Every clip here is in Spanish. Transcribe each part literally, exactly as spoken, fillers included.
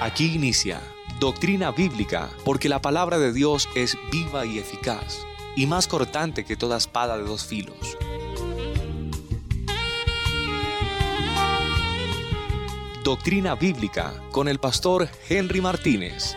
Aquí inicia Doctrina Bíblica, porque la palabra de Dios es viva y eficaz, y más cortante que toda espada de dos filos. Doctrina Bíblica con el pastor Henry Martínez.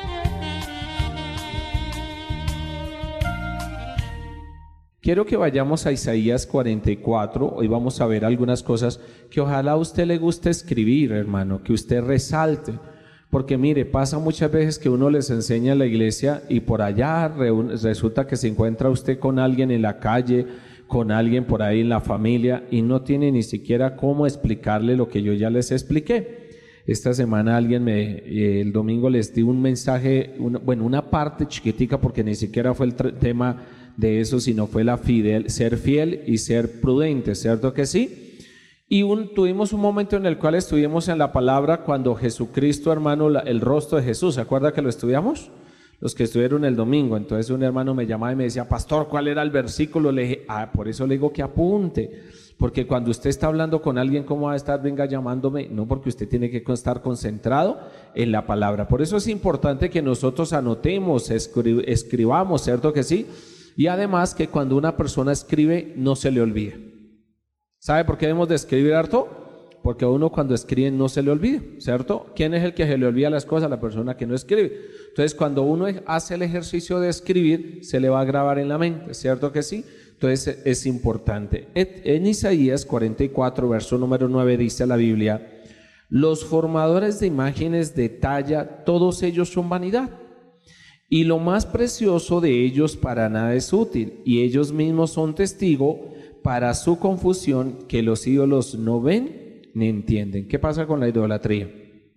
Quiero que vayamos a Isaías cuarenta y cuatro. Hoy vamos a ver algunas cosas que ojalá a usted le guste escribir, hermano, que usted resalte. Porque mire, pasa muchas veces que uno les enseña en la iglesia y por allá resulta que se encuentra usted con alguien en la calle, con alguien por ahí en la familia y no tiene ni siquiera cómo explicarle lo que yo ya les expliqué. Esta semana alguien me, eh, el domingo les di un mensaje, una, bueno, una parte chiquitica porque ni siquiera fue el tema de eso, sino fue la fidel, ser fiel y ser prudente, ¿cierto que sí? Y un, tuvimos un momento en el cual estuvimos en la palabra cuando Jesucristo, hermano, la, el rostro de Jesús, ¿se acuerda que lo estudiamos? Los que estuvieron el domingo. Entonces un hermano me llamaba y me decía, pastor, ¿cuál era el versículo? Le dije, ah, por eso le digo que apunte, porque cuando usted está hablando con alguien, ¿cómo va a estar, venga llamándome? No, porque usted tiene que estar concentrado en la palabra. Por eso es importante que nosotros anotemos, escri- escribamos, ¿cierto que sí? Y además que cuando una persona escribe, no se le olvide. ¿Sabe por qué debemos de escribir harto? Porque a uno cuando escribe no se le olvida, ¿cierto? ¿Quién es el que se le olvida las cosas? La persona que no escribe. Entonces cuando uno hace el ejercicio de escribir, se le va a grabar en la mente, ¿cierto que sí? Entonces es importante. En Isaías cuarenta y cuatro, verso número nueve, dice la Biblia: los formadores de imágenes de talla, todos ellos son vanidad, y lo más precioso de ellos para nada es útil, y ellos mismos son testigo para su confusión, que los ídolos no ven ni entienden. ¿Qué pasa con la idolatría?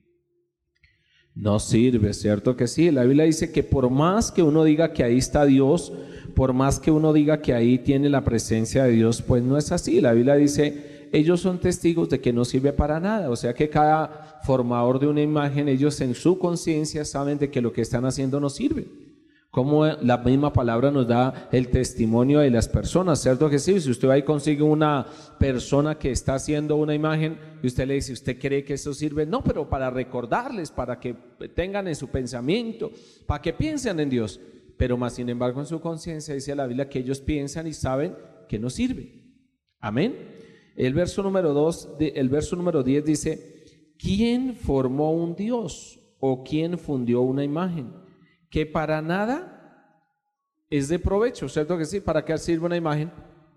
No sirve, ¿cierto que sí? La Biblia dice que por más que uno diga que ahí está Dios, por más que uno diga que ahí tiene la presencia de Dios, pues no es así. La Biblia dice, ellos son testigos de que no sirve para nada. O sea que cada formador de una imagen, ellos en su conciencia saben de que lo que están haciendo no sirve. Como la misma palabra nos da el testimonio de las personas, ¿cierto que sí? Si usted va y consigue una persona que está haciendo una imagen y usted le dice, ¿usted cree que eso sirve? No, pero para recordarles, para que tengan en su pensamiento, para que piensen en Dios. Pero más sin embargo en su conciencia dice la Biblia que ellos piensan y saben que no sirve. Amén. El verso número dos, el verso número diez dice, ¿quién formó un Dios o quién fundió una imagen? Que para nada es de provecho, ¿cierto que sí? ¿Para qué sirve una imagen?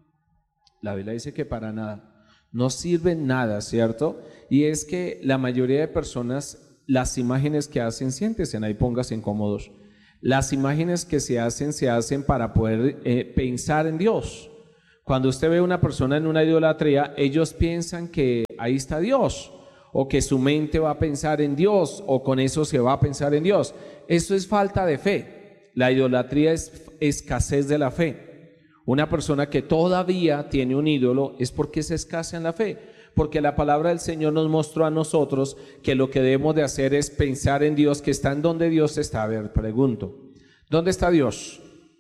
La Biblia dice que para nada, no sirve nada, ¿cierto? Y es que la mayoría de personas, las imágenes que hacen, siéntese ahí, póngase incómodos, las imágenes que se hacen, se hacen para poder eh, pensar en Dios. Cuando usted ve a una persona en una idolatría, ellos piensan que ahí está Dios, o que su mente va a pensar en Dios, o con eso se va a pensar en Dios. Eso es falta de fe. La idolatría es escasez de la fe. Una persona que todavía tiene un ídolo es porque es escasa en la fe, porque la palabra del Señor nos mostró a nosotros que lo que debemos de hacer es pensar en Dios, que está en donde Dios está. A ver, pregunto, ¿dónde está Dios?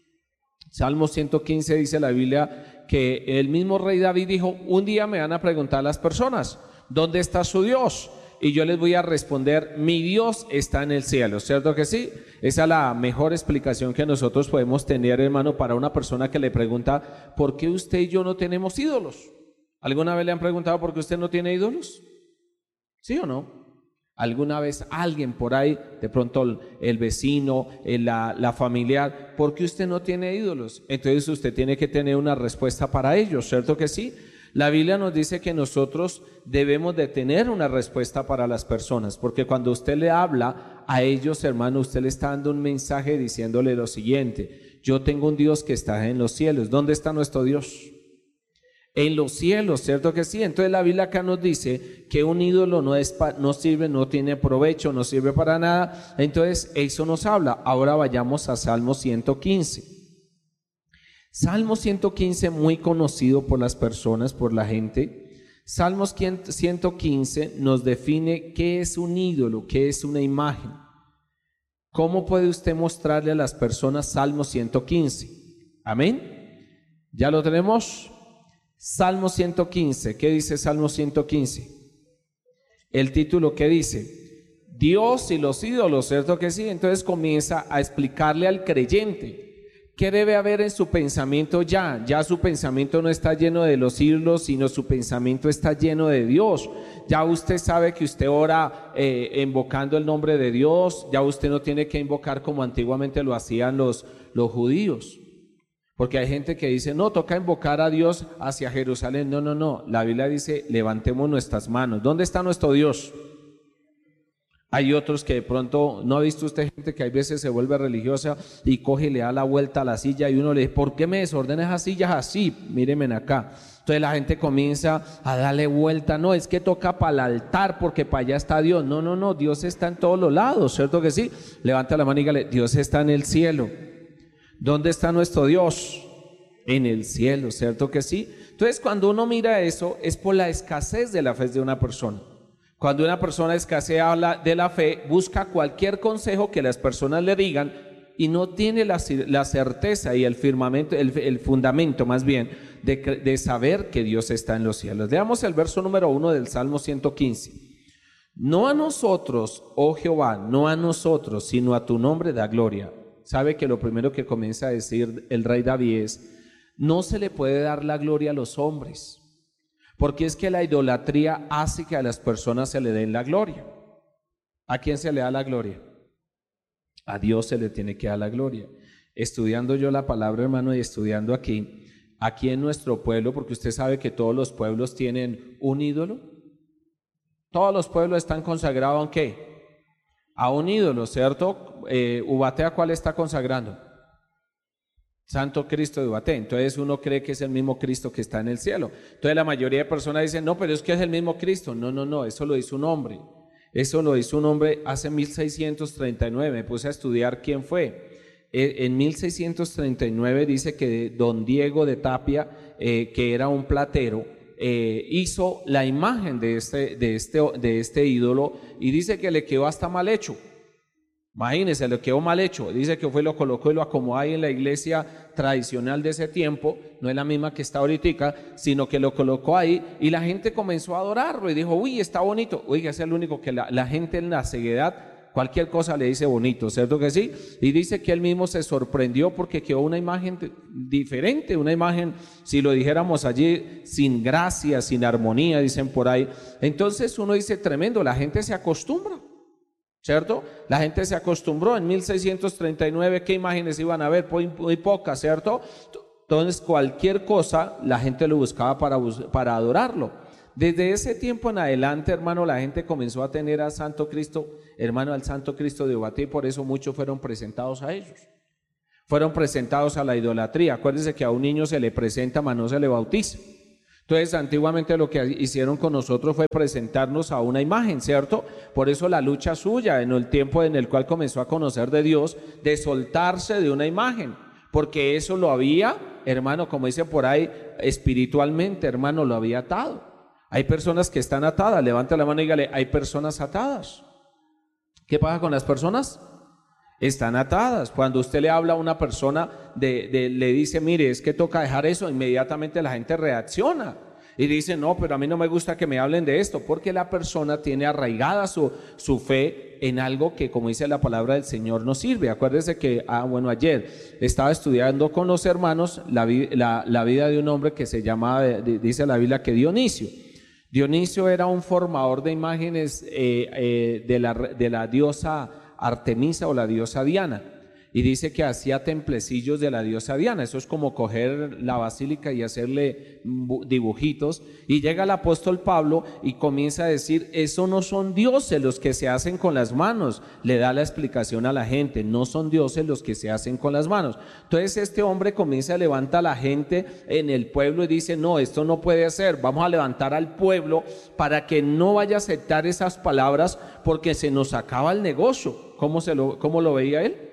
Salmo ciento quince dice la Biblia que el mismo rey David dijo, un día me van a preguntar las personas, ¿dónde está su Dios? Y yo les voy a responder, mi Dios está en el cielo, ¿cierto que sí? Esa es la mejor explicación que nosotros podemos tener, hermano, para una persona que le pregunta, ¿por qué usted y yo no tenemos ídolos? ¿Alguna vez le han preguntado por qué usted no tiene ídolos? ¿Sí o no? ¿Alguna vez alguien por ahí, de pronto el vecino, la, la familiar, ¿por qué usted no tiene ídolos? Entonces usted tiene que tener una respuesta para ellos, ¿cierto que sí? La Biblia nos dice que nosotros debemos de tener una respuesta para las personas, porque cuando usted le habla a ellos, hermano, usted le está dando un mensaje diciéndole lo siguiente, yo tengo un Dios que está en los cielos. ¿Dónde está nuestro Dios? En los cielos, ¿cierto que sí? Entonces la Biblia acá nos dice que un ídolo no, es pa, no sirve, no tiene provecho, no sirve para nada. Entonces eso nos habla. Ahora vayamos a Salmo ciento quince. Salmo ciento quince, muy conocido por las personas, por la gente. Salmo ciento quince nos define qué es un ídolo, qué es una imagen. ¿Cómo puede usted mostrarle a las personas Salmo ciento quince? Amén. ¿Ya lo tenemos? Salmo ciento quince. ¿Qué dice Salmo ciento quince? El título, ¿qué dice? Dios y los ídolos, ¿cierto que sí? Entonces comienza a explicarle al creyente qué debe haber en su pensamiento ya. Ya su pensamiento no está lleno de los ídolos, sino su pensamiento está lleno de Dios. Ya usted sabe que usted ora eh, invocando el nombre de Dios, ya usted no tiene que invocar como antiguamente lo hacían los, los judíos. Porque hay gente que dice, no, toca invocar a Dios hacia Jerusalén. No, no, no, la Biblia dice, levantemos nuestras manos. ¿Dónde está nuestro Dios? Hay otros que de pronto, ¿no ha visto usted gente que a veces se vuelve religiosa y coge y le da la vuelta a la silla y uno le dice, ¿por qué me desordena esas sillas así? Mírenme acá. Entonces la gente comienza a darle vuelta, no, es que toca para el altar porque para allá está Dios. No, no, no, Dios está en todos los lados, ¿cierto que sí? Levanta la mano y dígale, Dios está en el cielo. ¿Dónde está nuestro Dios? En el cielo, ¿cierto que sí? Entonces cuando uno mira eso es por la escasez de la fe de una persona. Cuando una persona escasea de la fe, busca cualquier consejo que las personas le digan y no tiene la, la certeza y el firmamento, el, el fundamento más bien de, de saber que Dios está en los cielos. Leamos el verso número uno del Salmo ciento quince. No a nosotros, oh Jehová, no a nosotros, sino a tu nombre da gloria. Sabe que lo primero que comienza a decir el rey David es, no se le puede dar la gloria a los hombres. Porque es que la idolatría hace que a las personas se le den la gloria. ¿A quién se le da la gloria? A Dios se le tiene que dar la gloria. Estudiando yo la palabra, hermano, y estudiando aquí, aquí en nuestro pueblo, porque usted sabe que todos los pueblos tienen un ídolo. Todos los pueblos están consagrados ¿a qué? A un ídolo, ¿cierto? Eh, Ubaté, ¿a cuál está consagrando? Santo Cristo de Ubaté. Entonces uno cree que es el mismo Cristo que está en el cielo. Entonces la mayoría de personas dicen, no, pero es que es el mismo Cristo. No, no, no, eso lo hizo un hombre. Eso lo hizo un hombre hace mil seiscientos treinta y nueve. Me puse a estudiar quién fue. En mil seiscientos treinta y nueve dice que don Diego de Tapia, eh, que era un platero, eh, hizo la imagen de este, de, este, de este ídolo y dice que le quedó hasta mal hecho. Imagínense, le quedó mal hecho. Dice que fue, lo colocó y lo acomodó ahí en la iglesia tradicional de ese tiempo, no es la misma que está ahorita, sino que lo colocó ahí y la gente comenzó a adorarlo y dijo, uy, está bonito. Oiga, es el único que la, la gente en la ceguedad, cualquier cosa le dice bonito, ¿cierto que sí? Y dice que él mismo se sorprendió porque quedó una imagen diferente, una imagen, si lo dijéramos allí, sin gracia, sin armonía, dicen por ahí. Entonces uno dice, tremendo, la gente se acostumbra, ¿cierto? La gente se acostumbró. En mil seiscientos treinta y nueve, ¿qué imágenes iban a ver? Muy, muy pocas, ¿cierto? Entonces cualquier cosa la gente lo buscaba para, para adorarlo. Desde ese tiempo en adelante, hermano, la gente comenzó a tener a Santo Cristo, hermano, al Santo Cristo de Ubaté, y por eso muchos fueron presentados a ellos. Fueron presentados a la idolatría. Acuérdense que a un niño se le presenta, mas no se le bautiza. Entonces, antiguamente lo que hicieron con nosotros fue presentarnos a una imagen, ¿cierto? Por eso la lucha suya en el tiempo en el cual comenzó a conocer de Dios, de soltarse de una imagen, porque eso lo había, hermano, como dice por ahí, espiritualmente, hermano, lo había atado. Hay personas que están atadas, levanta la mano y dígale, hay personas atadas. ¿Qué pasa con las personas? Están atadas. Cuando usted le habla a una persona, de, de, le dice, mire, es que toca dejar eso, inmediatamente la gente reacciona y dice, no, pero a mí no me gusta que me hablen de esto, porque la persona tiene arraigada su, su fe en algo que, como dice la palabra del Señor, no sirve. Acuérdese que, ah, bueno, ayer estaba estudiando con los hermanos la, la, la vida de un hombre que se llamaba, dice la Biblia, que Dionisio. Dionisio era un formador de imágenes eh, eh, de, la, de la diosa Artemisa o la diosa Diana, y dice que hacía templecillos de la diosa Diana. Eso es como coger la basílica y hacerle dibujitos, y llega el apóstol Pablo y comienza a decir, eso no son dioses los que se hacen con las manos. Le da la explicación a la gente, no son dioses los que se hacen con las manos. Entonces este hombre comienza a levantar a la gente en el pueblo y dice, no, esto no puede ser, vamos a levantar al pueblo para que no vaya a aceptar esas palabras porque se nos acaba el negocio. ¿Cómo, se lo, cómo lo veía él?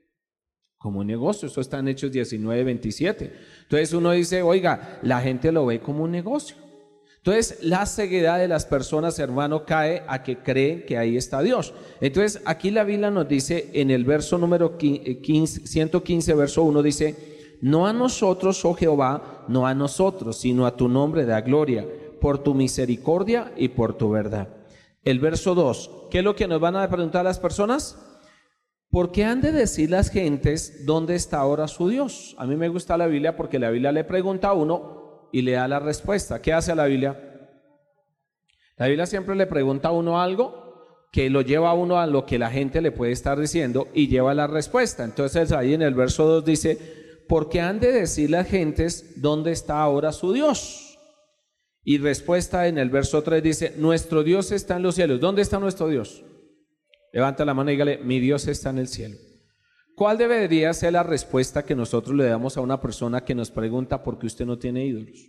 Como un negocio. Eso está en Hechos diecinueve, veintisiete. Entonces uno dice, oiga, la gente lo ve como un negocio. Entonces la ceguedad de las personas, hermano, cae a que creen que ahí está Dios. Entonces aquí la Biblia nos dice en el verso número quince, ciento quince, verso uno, dice, no a nosotros, oh Jehová, no a nosotros, sino a tu nombre da gloria, por tu misericordia y por tu verdad. El verso dos, ¿qué es lo que nos van a preguntar las personas? ¿Por qué han de decir las gentes dónde está ahora su Dios? A mí me gusta la Biblia porque la Biblia le pregunta a uno y le da la respuesta. ¿Qué hace la Biblia? La Biblia siempre le pregunta a uno algo que lo lleva a uno a lo que la gente le puede estar diciendo y lleva la respuesta. Entonces ahí en el verso dos dice, ¿por qué han de decir las gentes dónde está ahora su Dios? Y respuesta en el verso tres dice, nuestro Dios está en los cielos. ¿Dónde está nuestro Dios? Levanta la mano y dígale, mi Dios está en el cielo. ¿Cuál debería ser la respuesta que nosotros le damos a una persona que nos pregunta por qué usted no tiene ídolos?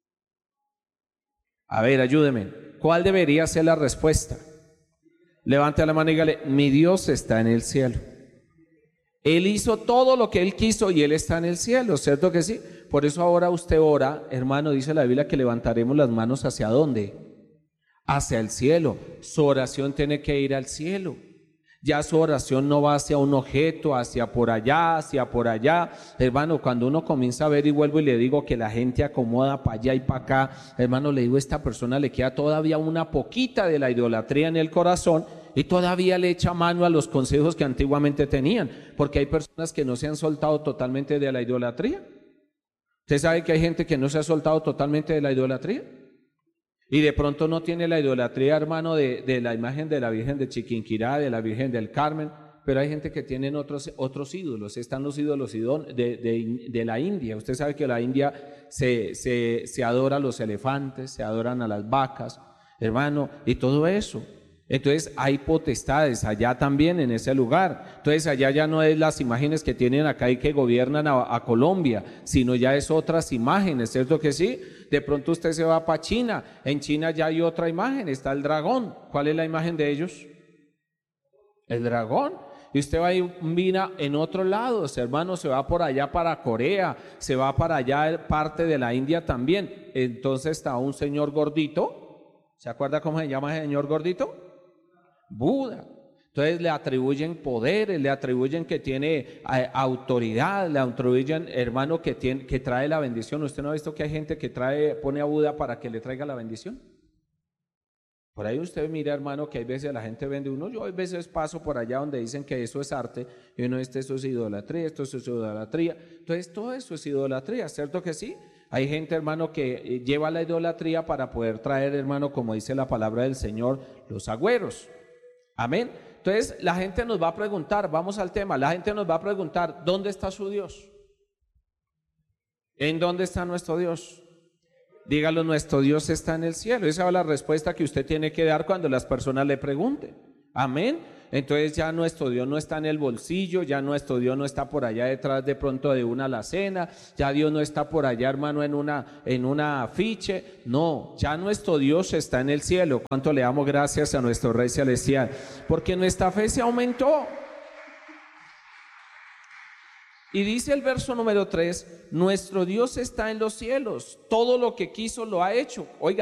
A ver, ayúdeme. ¿Cuál debería ser la respuesta? Levante la mano y dígale, mi Dios está en el cielo. Él hizo todo lo que Él quiso y Él está en el cielo, ¿cierto que sí? Por eso ahora usted ora, hermano, dice la Biblia que levantaremos las manos ¿hacia dónde? Hacia el cielo. Su oración tiene que ir al cielo. Ya su oración no va hacia un objeto, hacia por allá, hacia por allá. Hermano, cuando uno comienza a ver y vuelvo y le digo que la gente acomoda para allá y para acá, hermano, le digo, esta persona le queda todavía una poquita de la idolatría en el corazón y todavía le echa mano a los consejos que antiguamente tenían, porque hay personas que no se han soltado totalmente de la idolatría. ¿Usted sabe que hay gente que no se ha soltado totalmente de la idolatría? Y de pronto no tiene la idolatría, hermano, de, de la imagen de la Virgen de Chiquinquirá, de la Virgen del Carmen, pero hay gente que tienen otros, otros ídolos. Están los ídolos de, de, de la India. Usted sabe que la India se, se, se adora a los elefantes, se adoran a las vacas, hermano, y todo eso. Entonces hay potestades allá también en ese lugar. Entonces allá ya no es las imágenes que tienen acá y que gobiernan a, a Colombia, sino ya es otras imágenes, ¿cierto que sí? De pronto usted se va para China, en China ya hay otra imagen, está el dragón. ¿Cuál es la imagen de ellos? El dragón. Y usted va y mira en otro lado, hermano, se va por allá para Corea, se va para allá parte de la India también. Entonces está un señor gordito, ¿se acuerda cómo se llama ese señor gordito? Buda. Entonces le atribuyen poderes, le atribuyen que tiene eh, autoridad, le atribuyen, hermano, que, tiene, que trae la bendición. ¿Usted no ha visto que hay gente que trae, pone a Buda para que le traiga la bendición? Por ahí usted mira, hermano, que hay veces la gente vende uno. Yo a veces paso por allá donde dicen que eso es arte y uno dice, esto es idolatría, esto es idolatría. Entonces todo eso es idolatría, ¿cierto que sí? Hay gente, hermano, que lleva la idolatría para poder traer, hermano, como dice la palabra del Señor, los agüeros. Amén. Entonces la gente nos va a preguntar, vamos al tema, la gente nos va a preguntar, ¿dónde está su Dios? ¿En dónde está nuestro Dios? Dígalo, nuestro Dios está en el cielo. Esa es la respuesta que usted tiene que dar cuando las personas le pregunten. Amén. Entonces ya nuestro Dios no está en el bolsillo, ya nuestro Dios no está por allá detrás de pronto de una alacena, ya Dios no está por allá, hermano, en una, en una afiche. No, ya nuestro Dios está en el cielo. ¿Cuánto le damos gracias a nuestro Rey Celestial? Porque nuestra fe se aumentó. Y dice el verso número tres, nuestro Dios está en los cielos, todo lo que quiso lo ha hecho. Oiga,